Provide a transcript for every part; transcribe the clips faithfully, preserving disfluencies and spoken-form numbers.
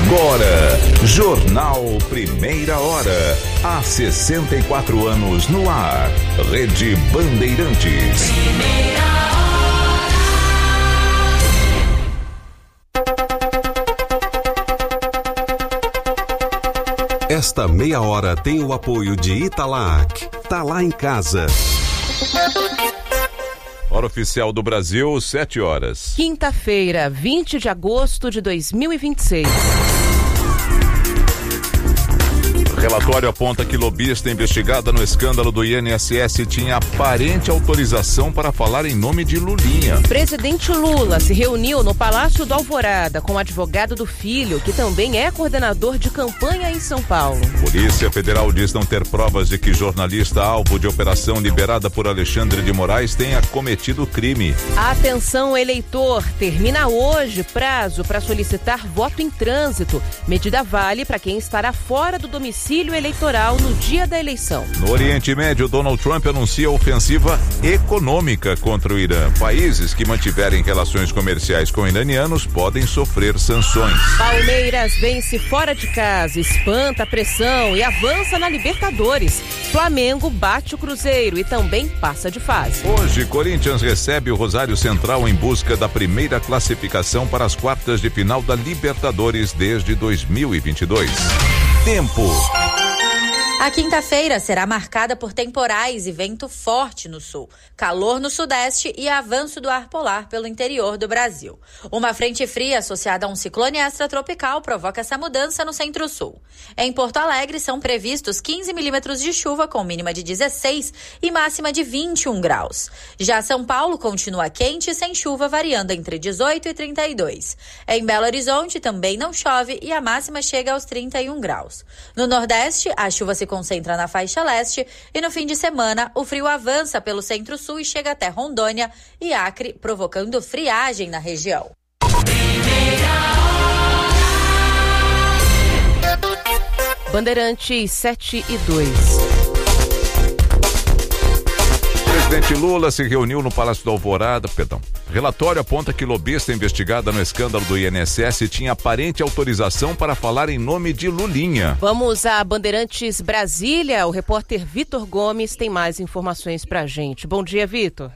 Agora, Jornal Primeira Hora. Há sessenta e quatro anos no ar. Rede Bandeirantes. Primeira hora. Esta meia hora tem o apoio de Italac. Tá lá em casa. Hora oficial do Brasil, sete horas. Quinta-feira, vinte de agosto de dois mil e vinte e seis. Relatório aponta que lobista investigada no escândalo do I N S S tinha aparente autorização para falar em nome de Lulinha. Presidente Lula se reuniu no Palácio do Alvorada com o advogado do filho, que também é coordenador de campanha em São Paulo. Polícia Federal diz não ter provas de que jornalista alvo de operação liberada por Alexandre de Moraes tenha cometido crime. Atenção, eleitor, termina hoje prazo para solicitar voto em trânsito. Medida vale para quem estará fora do domicílio eleitoral no dia da eleição. No Oriente Médio, Donald Trump anuncia ofensiva econômica contra o Irã. Países que mantiverem relações comerciais com iranianos podem sofrer sanções. Palmeiras vence fora de casa, espanta a pressão e avança na Libertadores. Flamengo bate o Cruzeiro e também passa de fase. Hoje, Corinthians recebe o Rosário Central em busca da primeira classificação para as quartas de final da Libertadores desde dois mil e vinte e dois. Tempo. A quinta-feira será marcada por temporais e vento forte no sul, calor no sudeste e avanço do ar polar pelo interior do Brasil. Uma frente fria associada a um ciclone extratropical provoca essa mudança no centro-sul. Em Porto Alegre são previstos quinze milímetros de chuva com mínima de dezesseis e máxima de vinte e um graus. Já São Paulo continua quente e sem chuva, variando entre dezoito e trinta e dois. Em Belo Horizonte também não chove e a máxima chega aos trinta e um graus. No Nordeste, a chuva se concentra na faixa leste e no fim de semana o frio avança pelo centro-sul e chega até Rondônia e Acre, provocando friagem na região. Bandeirantes sete e dois. O presidente Lula se reuniu no Palácio do Alvorada, perdão. Relatório aponta que lobista investigada no escândalo do I N S S tinha aparente autorização para falar em nome de Lulinha. Vamos a Bandeirantes Brasília. O repórter Vitor Gomes tem mais informações pra gente. Bom dia, Vitor.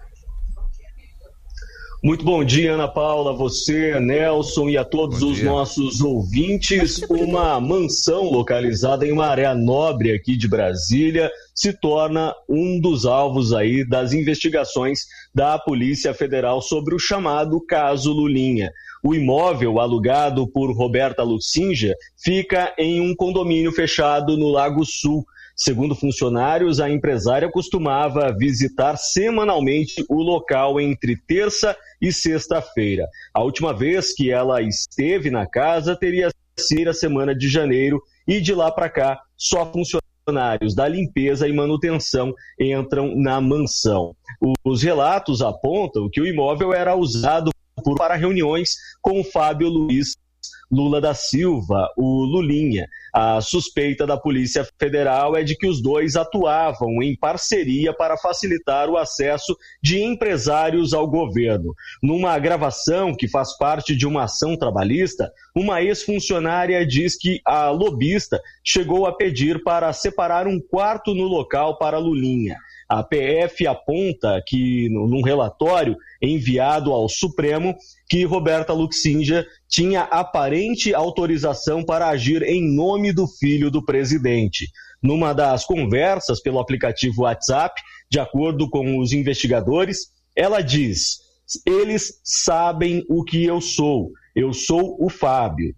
Muito bom dia, Ana Paula, você, Nelson e a todos os nossos ouvintes. Uma mansão localizada em uma área nobre aqui de Brasília se torna um dos alvos aí das investigações da Polícia Federal sobre o chamado caso Lulinha. O imóvel, alugado por Roberta Lucinja, fica em um condomínio fechado no Lago Sul. Segundo funcionários, a empresária costumava visitar semanalmente o local entre terça e sexta-feira. A última vez que ela esteve na casa teria sido a semana de janeiro e de lá para cá só funcionários da limpeza e manutenção entram na mansão. Os relatos apontam que o imóvel era usado por, para reuniões com o Fábio Luiz Lula da Silva, o Lulinha. A suspeita da Polícia Federal é de que os dois atuavam em parceria para facilitar o acesso de empresários ao governo. Numa gravação que faz parte de uma ação trabalhista, uma ex-funcionária diz que a lobista chegou a pedir para separar um quarto no local para Lulinha. A P F aponta que, num relatório enviado ao Supremo, que Roberta Lucinja tinha aparente autorização para agir em nome do filho do presidente. Numa das conversas pelo aplicativo WhatsApp, de acordo com os investigadores, ela diz: eles sabem o que eu sou, eu sou o Fábio.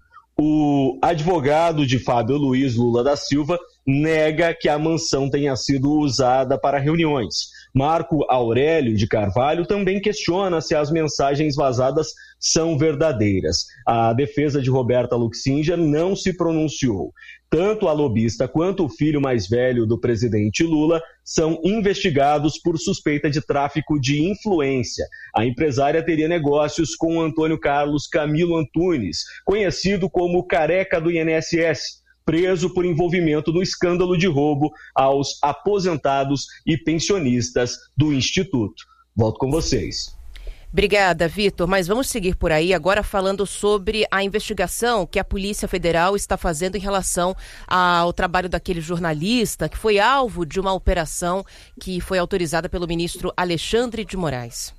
O advogado de Fábio Luiz Lula da Silva nega que a mansão tenha sido usada para reuniões. Marco Aurélio de Carvalho também questiona se as mensagens vazadas são verdadeiras. A defesa de Roberta Lucinja não se pronunciou. Tanto a lobista quanto o filho mais velho do presidente Lula são investigados por suspeita de tráfico de influência. A empresária teria negócios com Antônio Carlos Camilo Antunes, conhecido como Careca do I N S S, preso por envolvimento no escândalo de roubo aos aposentados e pensionistas do Instituto. Volto com vocês. Obrigada, Vitor. Mas vamos seguir por aí agora falando sobre a investigação que a Polícia Federal está fazendo em relação ao trabalho daquele jornalista que foi alvo de uma operação que foi autorizada pelo ministro Alexandre de Moraes.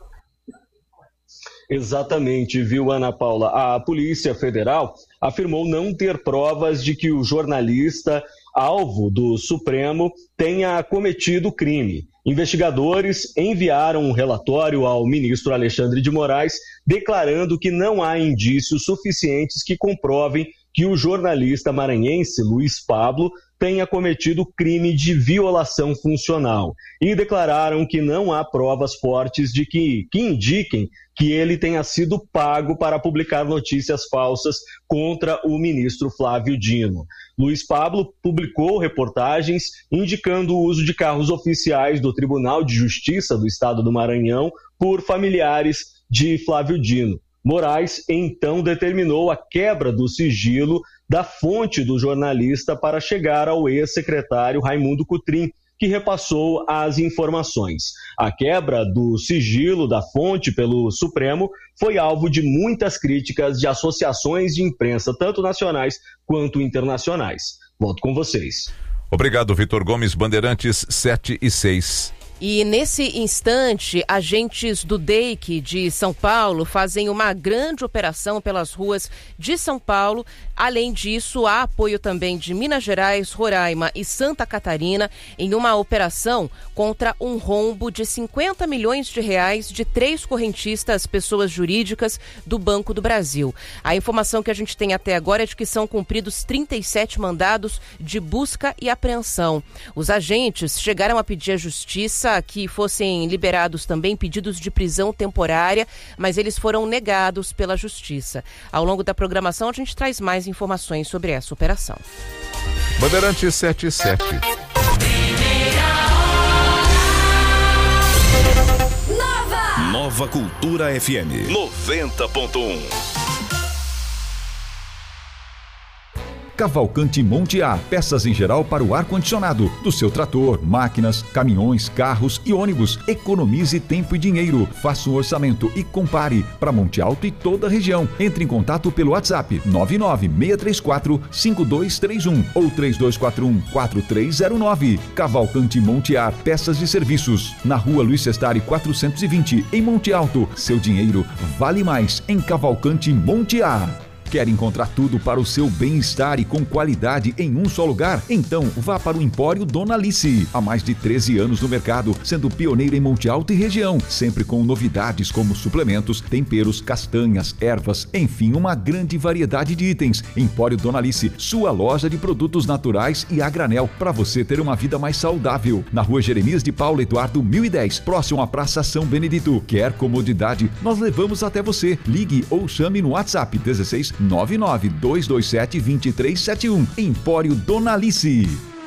Exatamente, viu, Ana Paula? A Polícia Federal afirmou não ter provas de que o jornalista alvo do Supremo tenha cometido crime. Investigadores enviaram um relatório ao ministro Alexandre de Moraes declarando que não há indícios suficientes que comprovem que o jornalista maranhense Luiz Pablo tenha cometido crime de violação funcional e declararam que não há provas fortes de que, que indiquem que ele tenha sido pago para publicar notícias falsas contra o ministro Flávio Dino. Luiz Pablo publicou reportagens indicando o uso de carros oficiais do Tribunal de Justiça do Estado do Maranhão por familiares de Flávio Dino. Moraes, então, determinou a quebra do sigilo da fonte do jornalista para chegar ao ex-secretário Raimundo Cotrim, que repassou as informações. A quebra do sigilo da fonte pelo Supremo foi alvo de muitas críticas de associações de imprensa, tanto nacionais quanto internacionais. Volto com vocês. Obrigado, Vitor Gomes, Bandeirantes sete e seis. E nesse instante, agentes do D E I C de São Paulo fazem uma grande operação pelas ruas de São Paulo. Além disso, há apoio também de Minas Gerais, Roraima e Santa Catarina em uma operação contra um rombo de cinquenta milhões de reais de três correntistas, pessoas jurídicas do Banco do Brasil. A informação que a gente tem até agora é de que são cumpridos trinta e sete mandados de busca e apreensão. Os agentes chegaram a pedir à Justiça que fossem liberados também pedidos de prisão temporária, mas eles foram negados pela Justiça. Ao longo da programação, a gente traz mais informações sobre essa operação. Bandeirantes sete e sete. Nova! Nova Cultura F M noventa ponto um. Cavalcante Monte A, peças em geral para o ar-condicionado do seu trator, máquinas, caminhões, carros e ônibus. Economize tempo e dinheiro. Faça um orçamento e compare para Monte Alto e toda a região. Entre em contato pelo WhatsApp nove nove seis três quatro cinco dois três um ou três dois quatro um quatro três zero nove. Cavalcante Monte A, peças e serviços. Na rua Luiz Sestari quatrocentos e vinte, em Monte Alto. Seu dinheiro vale mais em Cavalcante Monte A. Quer encontrar tudo para o seu bem-estar e com qualidade em um só lugar? Então vá para o Empório Dona Alice. Há mais de treze anos no mercado, sendo pioneira em Monte Alto e região, sempre com novidades como suplementos, temperos, castanhas, ervas, enfim, uma grande variedade de itens. Empório Dona Alice, sua loja de produtos naturais e a granel, para você ter uma vida mais saudável. Na rua Jeremias de Paulo Eduardo mil e dez, próximo à Praça São Benedito. Quer comodidade? Nós levamos até você. Ligue ou chame no WhatsApp dezesseis nove nove dois dois sete dois três sete um. Empório Dona Alice.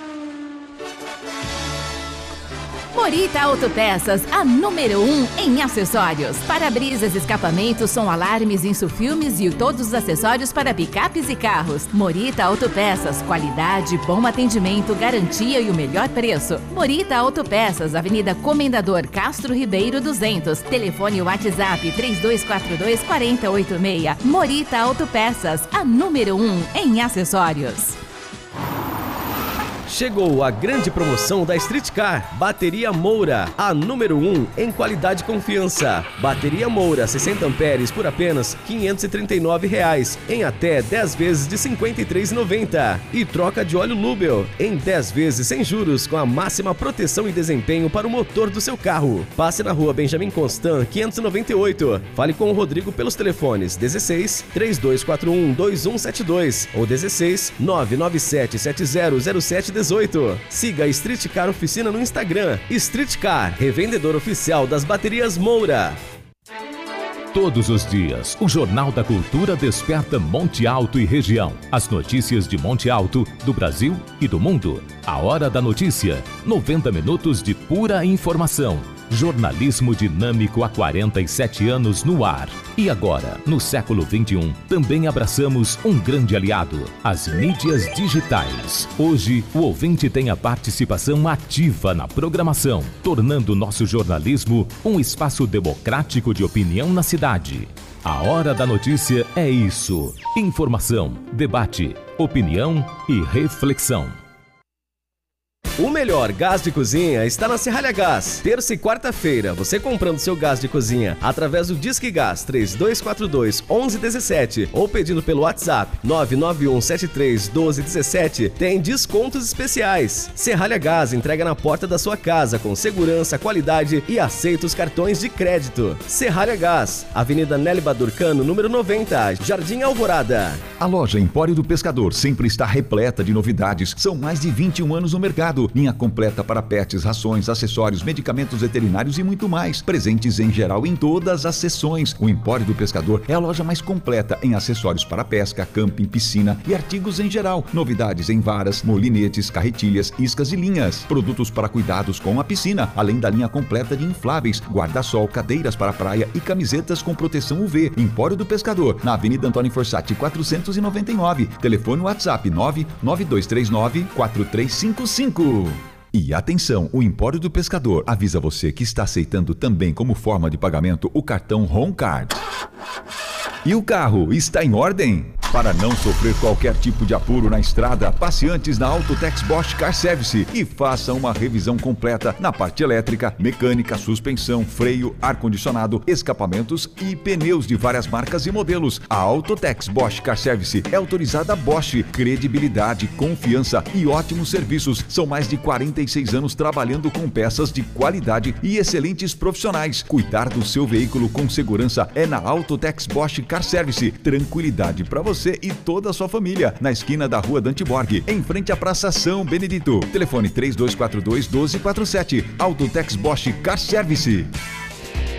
Morita Autopeças, a número um em acessórios. Para-brisas, escapamentos, som alarmes, insufilmes e todos os acessórios para picapes e carros. Morita Autopeças, qualidade, bom atendimento, garantia e o melhor preço. Morita Autopeças, Avenida Comendador Castro Ribeiro duzentos. Telefone WhatsApp três dois quatro dois quatro zero oito seis. Morita Autopeças, a número um em acessórios. Chegou a grande promoção da Street Car, Bateria Moura, a número um em qualidade e confiança. Bateria Moura, sessenta amperes por apenas quinhentos e trinta e nove reais, em até dez vezes de cinquenta e três reais e noventa centavos. E troca de óleo Lubel, em dez vezes sem juros, com a máxima proteção e desempenho para o motor do seu carro. Passe na rua Benjamin Constant, quinhentos e noventa e oito. Fale com o Rodrigo pelos telefones dezesseis, três dois quatro um, dois um sete dois ou dezesseis, nove nove sete sete zero zero sete dezoito. Siga a Street Car Oficina no Instagram. Street Car, revendedor oficial das baterias Moura. Todos os dias, o Jornal da Cultura desperta Monte Alto e região. As notícias de Monte Alto, do Brasil e do mundo. A Hora da Notícia. noventa minutos de pura informação. Jornalismo dinâmico há quarenta e sete anos no ar. E agora, no século vinte e um, também abraçamos um grande aliado, as mídias digitais. Hoje, o ouvinte tem a participação ativa na programação, tornando nosso jornalismo um espaço democrático de opinião na cidade. A Hora da Notícia é isso. Informação, debate, opinião e reflexão. O melhor gás de cozinha está na Serralha Gás. Terça e quarta-feira, você comprando seu gás de cozinha através do Disque Gás três dois quatro dois, um um um sete ou pedindo pelo WhatsApp nove nove um sete três um dois um sete, tem descontos especiais. Serralha Gás entrega na porta da sua casa com segurança, qualidade e aceita os cartões de crédito. Serralha Gás, Avenida Nelly Badurcano, número noventa, Jardim Alvorada. A loja Empório do Pescador sempre está repleta de novidades. São mais de vinte e um anos no mercado. Linha completa para pets, rações, acessórios, medicamentos veterinários e muito mais. Presentes em geral em todas as seções. O Empório do Pescador é a loja mais completa em acessórios para pesca, camping, piscina e artigos em geral. Novidades em varas, molinetes, carretilhas, iscas e linhas. Produtos para cuidados com a piscina, além da linha completa de infláveis, guarda-sol, cadeiras para praia e camisetas com proteção U V. Empório do Pescador, na Avenida Antônio Forsatti, quatrocentos e noventa e nove. Telefone WhatsApp nove nove dois três nove, quatro três cinco cinco. E atenção, o Empório do Pescador avisa você que está aceitando também como forma de pagamento o cartão Home Card. E o carro está em ordem? Para não sofrer qualquer tipo de apuro na estrada, passe antes na Autotex Bosch Car Service e faça uma revisão completa na parte elétrica, mecânica, suspensão, freio, ar-condicionado, escapamentos e pneus de várias marcas e modelos. A Autotex Bosch Car Service é autorizada Bosch, credibilidade, confiança e ótimos serviços. São mais de quarenta e seis anos trabalhando com peças de qualidade e excelentes profissionais. Cuidar do seu veículo com segurança é na Autotex Bosch Car Service. Tranquilidade para você e toda a sua família, na esquina da Rua Dante Borg, em frente à Praça São Benedito. Telefone três dois quatro dois, um dois quatro sete. Autotex Bosch Car Service.